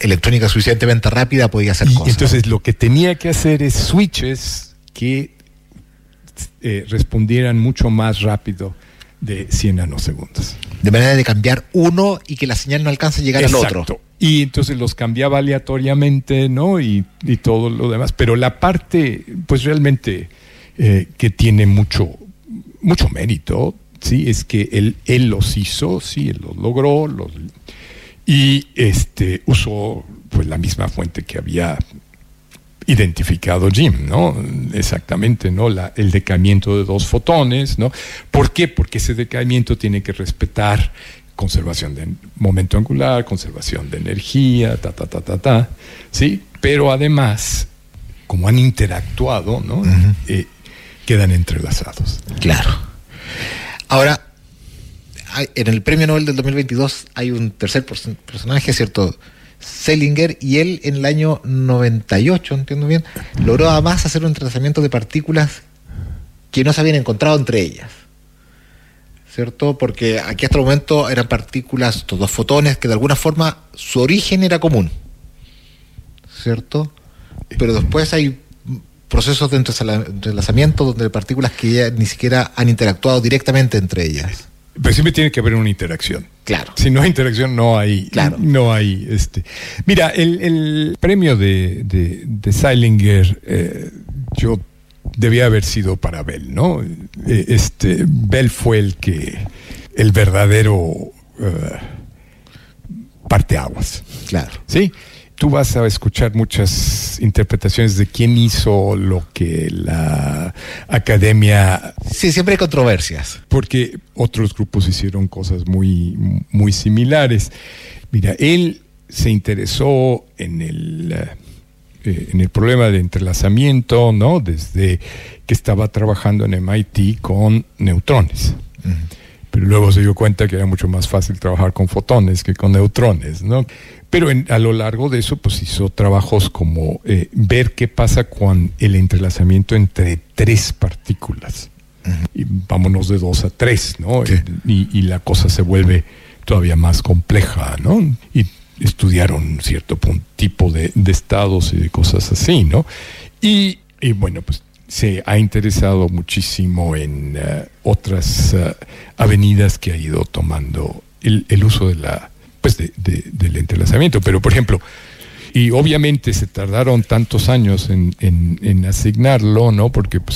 electrónica suficientemente rápida podía hacer cosas. Entonces lo que tenía que hacer es switches que respondieran mucho más rápido de 100 nanosegundos. De manera de cambiar uno y que la señal no alcance a llegar al otro. Y entonces los cambiaba aleatoriamente, ¿no? Y todo lo demás. Pero la parte, pues realmente que tiene mucho mérito, ¿sí? Es que él los hizo, sí, él los logró, y usó pues la misma fuente que había identificado Jim, ¿no? Exactamente, ¿no? El decaimiento de 2 fotones, ¿no? ¿Por qué? Porque ese decaimiento tiene que respetar conservación de momento angular, conservación de energía, ¿sí? Pero además, como han interactuado, ¿no? Uh-huh. Quedan entrelazados. Claro. Ahora, en el Premio Nobel del 2022 hay un tercer personaje, ¿cierto? Selinger, y él en el año 98, entiendo bien, logró además hacer un entrelazamiento de partículas que no se habían encontrado entre ellas, ¿cierto? Porque aquí hasta el momento eran partículas, estos 2 fotones, que de alguna forma su origen era común, ¿cierto? Pero después hay procesos de entrelazamiento donde hay partículas que ya ni siquiera han interactuado directamente entre ellas. Pero siempre tiene que haber una interacción. Claro. Si no hay interacción, no hay. Claro. No hay. Mira, el premio de Selinger, yo debía haber sido para Bell, ¿no? Bell fue el verdadero parteaguas. Claro. ¿Sí? Tú vas a escuchar muchas interpretaciones de quién hizo lo que la academia... Sí, siempre hay controversias. Porque otros grupos hicieron cosas muy, muy similares. Mira, él se interesó en el problema de entrelazamiento, ¿no? Desde que estaba trabajando en MIT con neutrones. Uh-huh. Pero luego se dio cuenta que era mucho más fácil trabajar con fotones que con neutrones, ¿no? Pero a lo largo de eso, pues hizo trabajos como ver qué pasa con el entrelazamiento entre 3 partículas. Uh-huh. Y vámonos de 2 a 3, ¿no? Sí. Y la cosa se vuelve todavía más compleja, ¿no? Y estudiaron cierto tipo de estados y de cosas así, ¿no? Y bueno, pues se ha interesado muchísimo en otras avenidas que ha ido tomando el uso de del entrelazamiento. Pero, por ejemplo, y obviamente se tardaron tantos años en asignarlo, ¿no? Porque pues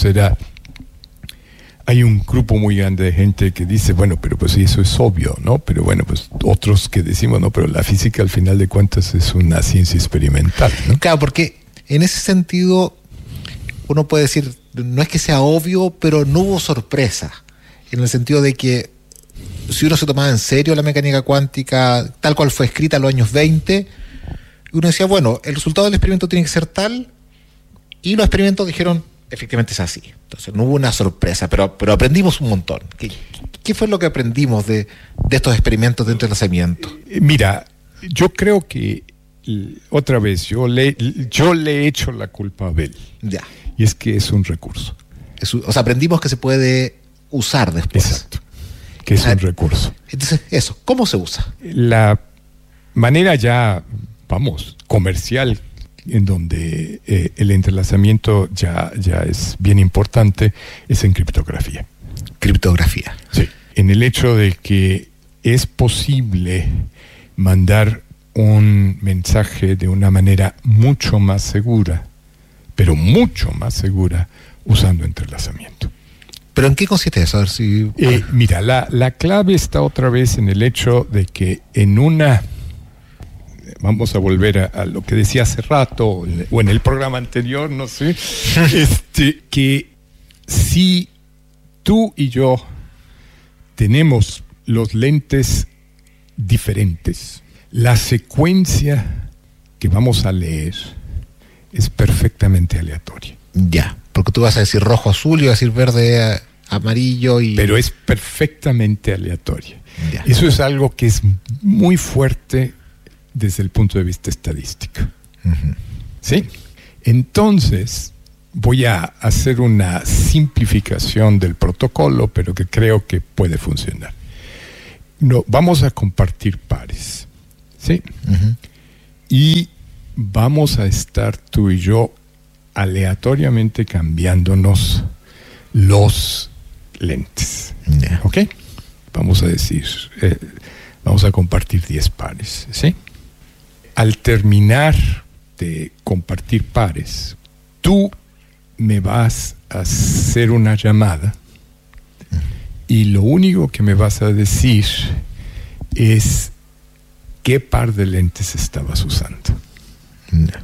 hay un grupo muy grande de gente que dice, bueno, pero pues eso es obvio, ¿no? Pero bueno, pues otros que decimos, no, pero la física al final de cuentas es una ciencia experimental, ¿no? Claro, porque en ese sentido uno puede decir, no es que sea obvio, pero no hubo sorpresa, en el sentido de que si uno se tomaba en serio la mecánica cuántica tal cual fue escrita en los años 20, uno decía, bueno, el resultado del experimento tiene que ser tal, y los experimentos dijeron, efectivamente es así. Entonces no hubo una sorpresa, pero aprendimos un montón. ¿Qué fue lo que aprendimos de estos experimentos de entrelazamiento? Mira, yo creo que otra vez yo le he hecho la culpa a Bell. Ya. Y es que es un recurso. O sea, aprendimos que se puede usar después. Exacto. Que es un recurso. Entonces, eso, ¿cómo se usa? La manera ya, comercial, en donde el entrelazamiento ya es bien importante, es en criptografía. Criptografía. Sí. En el hecho de que es posible mandar un mensaje de una manera mucho más segura, pero mucho más segura, usando entrelazamiento. ¿Pero en qué consiste eso? A ver si... Mira, la clave está otra vez en el hecho de que vamos a volver a lo que decía hace rato, o en el programa anterior, no sé, que si tú y yo tenemos los lentes diferentes, la secuencia que vamos a leer es perfectamente aleatoria. Ya, porque tú vas a decir rojo, azul, y vas a decir verde, amarillo y... Pero es perfectamente aleatoria. Ya. Eso es algo que es muy fuerte desde el punto de vista estadístico. Uh-huh. ¿Sí? Entonces, voy a hacer una simplificación del protocolo, pero que creo que puede funcionar. No, vamos a compartir pares. ¿Sí? Uh-huh. y vamos a estar tú y yo aleatoriamente cambiándonos los lentes. Ya. ¿Ok? Vamos a decir, vamos a compartir 10 pares, ¿sí? Al terminar de compartir pares, tú me vas a hacer una llamada y lo único que me vas a decir es qué par de lentes estabas usando. Ya.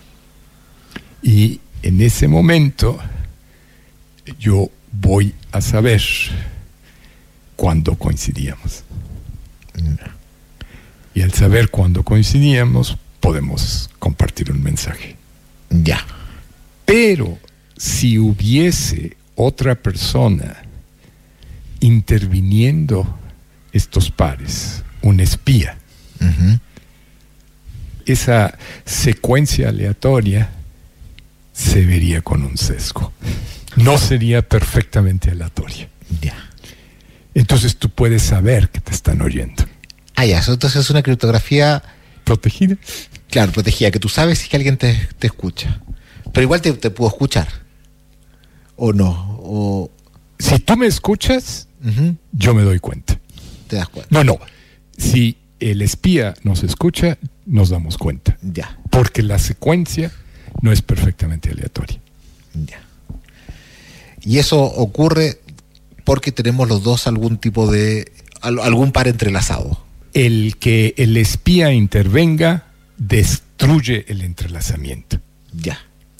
Y en ese momento yo voy a saber cuándo coincidíamos. Ya. Y al saber cuándo coincidíamos, podemos compartir un mensaje. Ya. Pero si hubiese otra persona interviniendo estos pares, un espía, Ujú. esa secuencia aleatoria se vería con un sesgo. No sería perfectamente aleatoria. Ya. Entonces tú puedes saber que te están oyendo. Ah, ya, eso entonces es una criptografía, ¿Protegida? claro, protegida, que tú sabes si es que alguien te escucha. Pero igual te puedo escuchar. ¿O no? O... Si tú me escuchas, Ujú. yo me doy cuenta. Te das cuenta. No. Si el espía nos escucha, nos damos cuenta. Ya, Porque la secuencia no es perfectamente aleatoria. ya. Y eso ocurre porque tenemos los dos algún tipo de... algún par entrelazado. El que el espía intervenga destruye el entrelazamiento. Ya.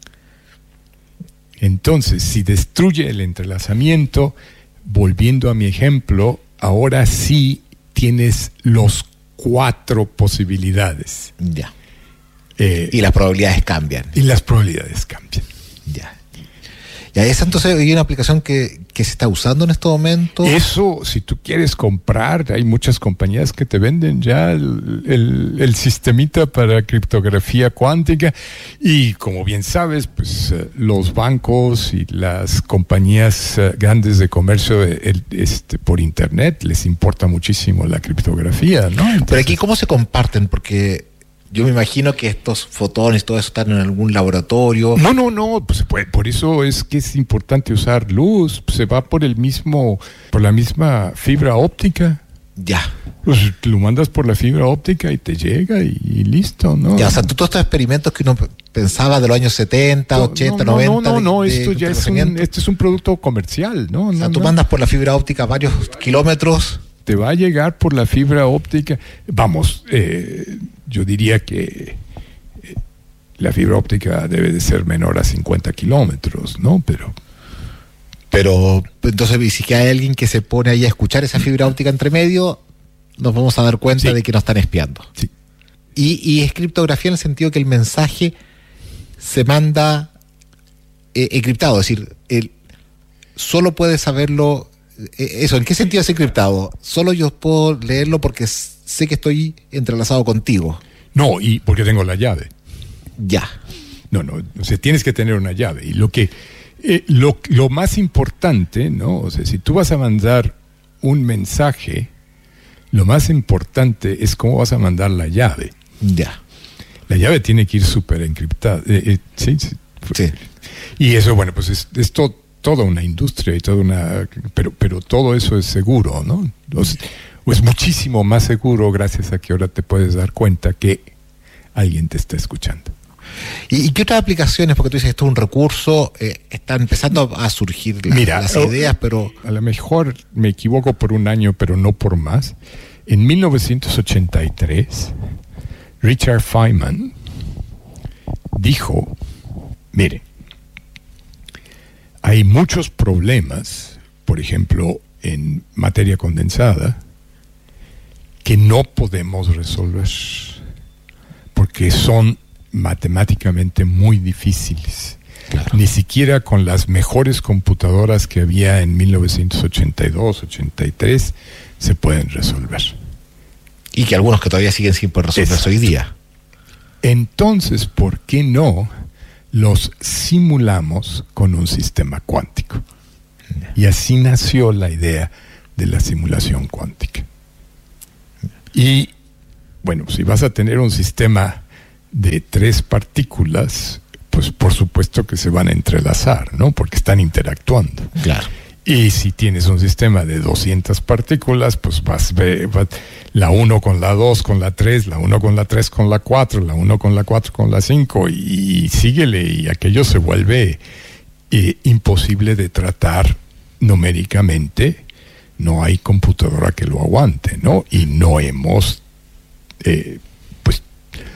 Entonces, si destruye el entrelazamiento, volviendo a mi ejemplo, ahora sí tienes los 4 posibilidades. Ya. Y Y las probabilidades cambian. las probabilidades cambian. Ya. Ya, esa entonces hay una aplicación que se está usando en este momento. Eso, si tú quieres comprar, hay muchas compañías que te venden ya el sistemita para criptografía cuántica y como bien sabes, pues los bancos y las compañías grandes de comercio por internet les importa muchísimo la criptografía, ¿no? Entonces, Pero aquí, ¿cómo se comparten? Porque yo me imagino que estos fotones, todo eso están en algún laboratorio. No, pues por eso es que es importante usar luz, se va por la misma fibra óptica. Ya. Pues lo mandas por la fibra óptica y te llega y listo, ¿no? Ya, o sea, todos estos experimentos que uno pensaba de los años 70, 80, 90. No, de esto ya este es un producto comercial, ¿no? O sea, tú mandas por la fibra óptica varios kilómetros. Te va a llegar por la fibra óptica. Vamos, yo diría que la fibra óptica debe de ser menor a 50 kilómetros, ¿no? Pero entonces, si que hay alguien que se pone ahí a escuchar esa fibra óptica entre medio, nos vamos a dar cuenta Sí. de que nos están espiando. Sí. Y es criptografía en el sentido que el mensaje se manda encriptado, es decir, solo puede saberlo. Eso, ¿en qué sentido es encriptado? Solo yo puedo leerlo porque sé que estoy entrelazado contigo. No, y porque tengo la llave. Ya. No, o sea, tienes que tener una llave. Y lo más importante, ¿no? O sea, si tú vas a mandar un mensaje, lo más importante es cómo vas a mandar la llave. Ya. La llave tiene que ir súper encriptada. Sí. Sí. Y eso, bueno, pues es toda una industria y pero todo eso es seguro, ¿no? O es muchísimo más seguro gracias a que ahora te puedes dar cuenta que alguien te está escuchando. ¿Y qué otras aplicaciones? Porque tú dices, esto es un recurso, están empezando a surgir las ideas, pero... A lo mejor me equivoco por un año, pero no por más. En 1983, Richard Feynman dijo, mire, hay muchos problemas, por ejemplo, en materia condensada, que no podemos resolver, porque son matemáticamente muy difíciles. Claro. Ni siquiera con las mejores computadoras que había en 1982, 83, se pueden resolver. Y que algunos que todavía siguen sin poder resolverse hoy día. Entonces, ¿por qué no los simulamos con un sistema cuántico? Y así nació la idea de la simulación cuántica. Y, bueno, si vas a tener un sistema de 3 partículas, pues por supuesto que se van a entrelazar, ¿no? Porque están interactuando. Claro. Y si tienes un sistema de 200 partículas, pues vas la 1 con la 2 con la 3, la 1 con la 3 con la 4, la 1 con la 4 con la 5, y síguele, y aquello se vuelve imposible de tratar numéricamente. No hay computadora que lo aguante, ¿no? Y no hemos pues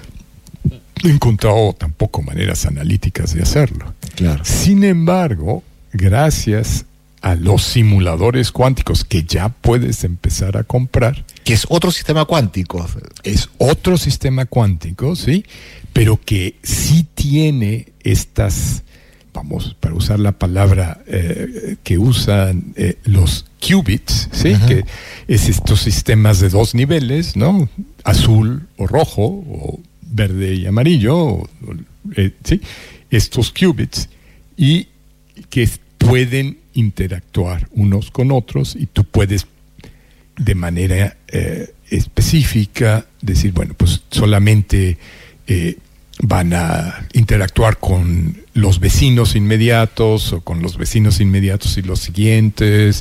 encontrado tampoco maneras analíticas de hacerlo. Claro. Sin embargo, gracias a los simuladores cuánticos que ya puedes empezar a comprar. Que es otro sistema cuántico. Es otro sistema cuántico, ¿sí? Pero que sí tiene estas, vamos, para usar la palabra que usan los qubits, ¿sí? Uh-huh. Que es estos sistemas de 2 niveles, ¿no? Azul o rojo, o verde y amarillo, ¿sí? Estos qubits, y que pueden interactuar unos con otros, y tú puedes de manera específica decir, bueno, pues solamente van a interactuar con los vecinos inmediatos, o con los vecinos inmediatos y los siguientes,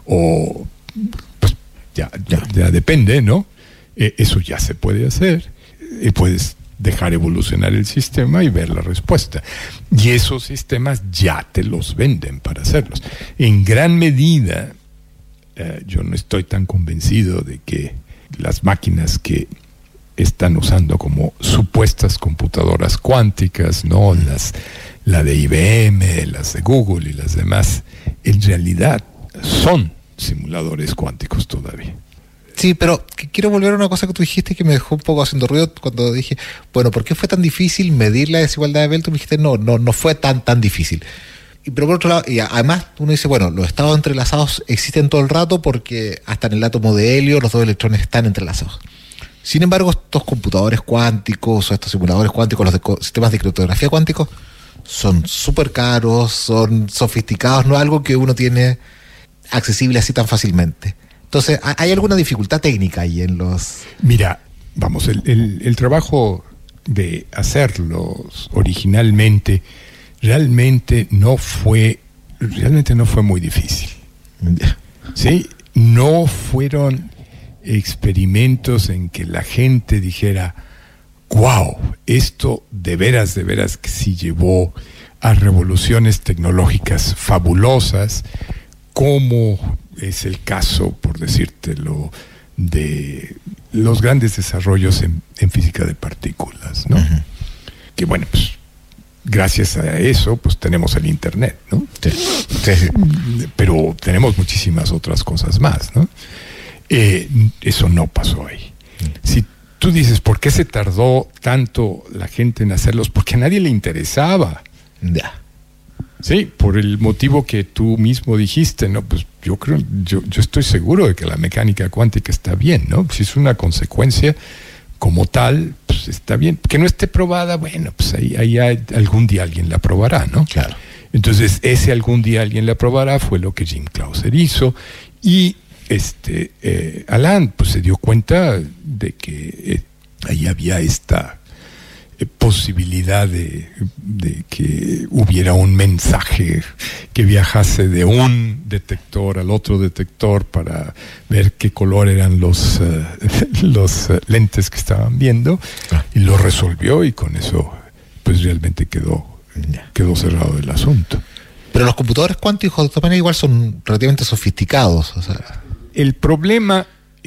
o pues ya depende, ¿no? Eso ya se puede hacer, y puedes dejar evolucionar el sistema y ver la respuesta. Y esos sistemas ya te los venden para hacerlos. En gran medida, yo no estoy tan convencido de que las máquinas que están usando como supuestas computadoras cuánticas, ¿no? La de IBM, las de Google y las demás, en realidad son simuladores cuánticos todavía. Sí, pero quiero volver a una cosa que tú dijiste que me dejó un poco haciendo ruido cuando dije, bueno, ¿por qué fue tan difícil medir la desigualdad de Bell? Tú me dijiste, no fue tan difícil. Pero por otro lado, y además uno dice, bueno, los estados entrelazados existen todo el rato porque hasta en el átomo de helio los 2 electrones están entrelazados. Sin embargo, estos computadores cuánticos o estos simuladores cuánticos, los sistemas de criptografía cuánticos, son súper caros, son sofisticados, no es algo que uno tiene accesible así tan fácilmente. Entonces, ¿hay alguna dificultad técnica ahí en los...? Mira, vamos, el trabajo de hacerlos originalmente realmente no fue muy difícil. ¿Sí? No fueron experimentos en que la gente dijera, wow, esto de veras que sí llevó a revoluciones tecnológicas fabulosas, como es el caso, por decírtelo, de los grandes desarrollos en física de partículas, ¿no? Uh-huh. Que bueno, pues gracias a eso, pues tenemos el Internet, ¿no? Sí. Pero tenemos muchísimas otras cosas más, ¿no? Eso no pasó ahí. Si tú dices, ¿por qué se tardó tanto la gente en hacerlos? Porque a nadie le interesaba. Ya. Sí, por el motivo que tú mismo dijiste, ¿no? Pues yo estoy seguro de que la mecánica cuántica está bien, ¿no? Si es una consecuencia como tal, pues está bien. Que no esté probada, bueno, pues ahí algún día alguien la probará, ¿no? Claro. Entonces, ese algún día alguien la probará fue lo que Jim Clauser hizo, y Alan pues se dio cuenta de que ahí había esta posibilidad de que hubiera un mensaje que viajase de un detector al otro detector para ver qué color eran los lentes que estaban viendo, y lo resolvió, y con eso pues realmente quedó cerrado el asunto. Pero los computadores cuánticos también igual son relativamente sofisticados, o sea. El problema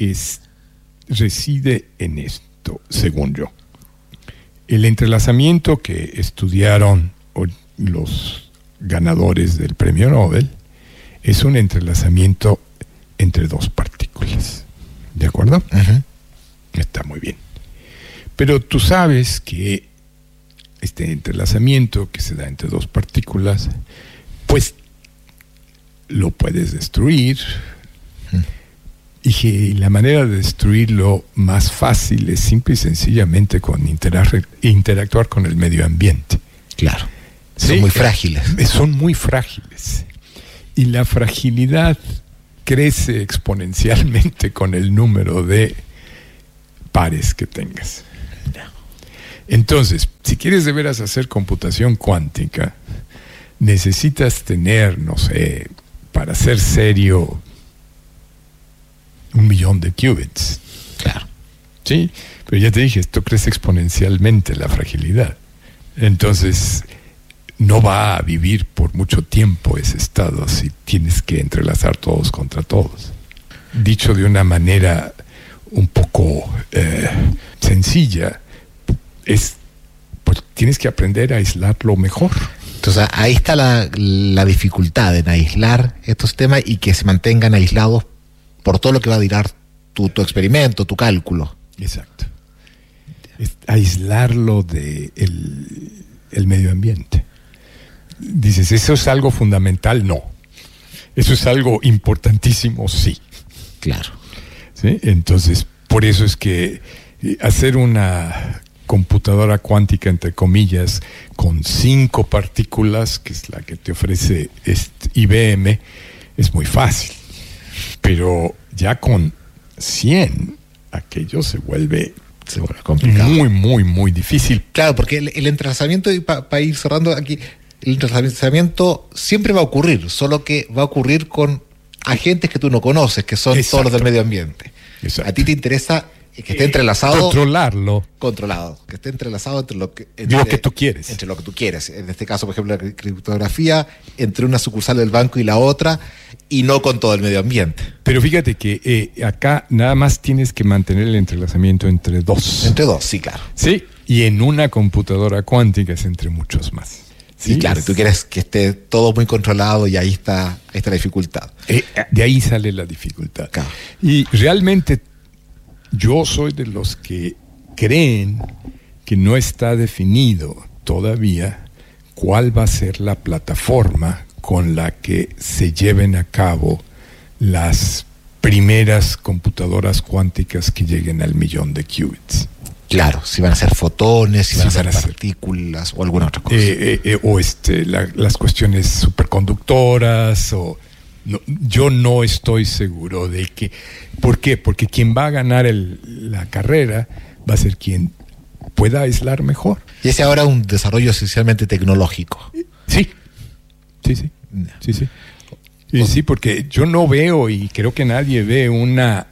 reside en esto, según yo. El entrelazamiento que estudiaron los ganadores del premio Nobel es un entrelazamiento entre 2 partículas. ¿De acuerdo? Uh-huh. Está muy bien. Pero tú sabes que este entrelazamiento que se da entre 2 partículas, pues lo puedes destruir. Y que la manera de destruirlo más fácil es simple y sencillamente con interactuar con el medio ambiente. Claro. ¿Sí? Son muy frágiles. Son muy frágiles. Y la fragilidad crece exponencialmente con el número de pares que tengas. Entonces, si quieres de veras hacer computación cuántica, necesitas tener, no sé, para ser serio, 1 millón de qubits. Claro. Sí, pero ya te dije, esto crece exponencialmente la fragilidad. Entonces, no va a vivir por mucho tiempo ese estado si tienes que entrelazar todos contra todos. Dicho de una manera un poco sencilla, pues tienes que aprender a aislarlo mejor. Entonces ahí está la dificultad en aislar estos temas y que se mantengan aislados por todo lo que va a durar tu experimento, tu cálculo. Exacto. Es aislarlo de el medio ambiente. Dices, ¿eso es algo fundamental? No. ¿Eso es algo importantísimo? Sí. Claro. ¿Sí? Entonces, por eso es que hacer una computadora cuántica, entre comillas, con 5 partículas, que es la que te ofrece IBM, es muy fácil. Pero ya con 100, aquello se vuelve complicado. Muy, muy, muy difícil. Claro, porque el entrelazamiento, y para ir cerrando aquí, el entrelazamiento siempre va a ocurrir, solo que va a ocurrir con agentes que tú no conoces, que son todos los del medio ambiente. Exacto. A ti te interesa que esté entrelazado. Controlado. Que esté entrelazado entre lo que tú quieres. Entre lo que tú quieres. En este caso, por ejemplo, la criptografía, entre una sucursal del banco y la otra, y no con todo el medio ambiente. Pero fíjate que acá nada más tienes que mantener el entrelazamiento entre 2. Entre 2, sí, claro. Sí, y en una computadora cuántica es entre muchos más. Sí, claro, tú quieres que esté todo muy controlado y ahí está la dificultad. De ahí sale la dificultad. Claro. Y realmente yo soy de los que creen que no está definido todavía cuál va a ser la plataforma con la que se lleven a cabo las primeras computadoras cuánticas que lleguen al 1 millón de qubits. Claro, si van a ser fotones, si van a ser partículas o alguna otra cosa. Las cuestiones superconductoras o... No, yo no estoy seguro de que... ¿Por qué? Porque quien va a ganar la carrera va a ser quien pueda aislar mejor. Y ese ahora es un desarrollo esencialmente tecnológico. Sí. Sí, porque yo no veo, y creo que nadie ve una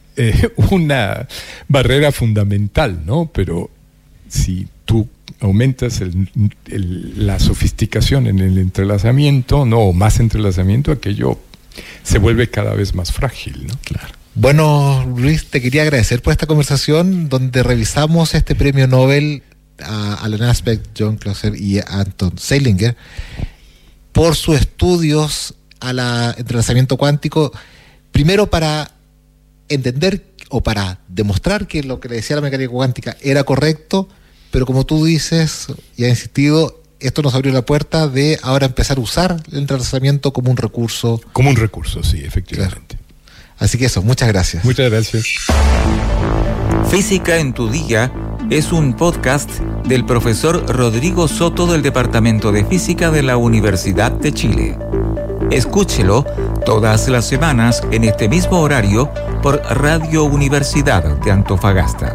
barrera fundamental, ¿no? Pero si tú aumentas la sofisticación en el entrelazamiento, ¿no? O más entrelazamiento, aquello se vuelve cada vez más frágil, ¿no? Claro. Bueno, Luis, te quería agradecer por esta conversación donde revisamos este premio Nobel a Alan Aspect, John Clauser y Anton Zeilinger por sus estudios al entrelazamiento cuántico, primero para entender o para demostrar que lo que le decía la mecánica cuántica era correcto, pero como tú dices y has insistido, esto nos abrió la puerta de ahora empezar a usar el entrelazamiento como un recurso. Como un recurso, sí, efectivamente. Claro. Así que eso, muchas gracias. Muchas gracias. Física en tu Día es un podcast del profesor Rodrigo Soto del Departamento de Física de la Universidad de Chile. Escúchelo todas las semanas en este mismo horario por Radio Universidad de Antofagasta.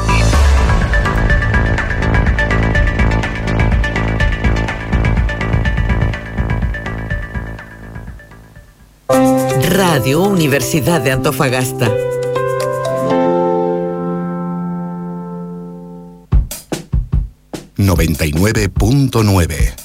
Radio Universidad de Antofagasta. 99.9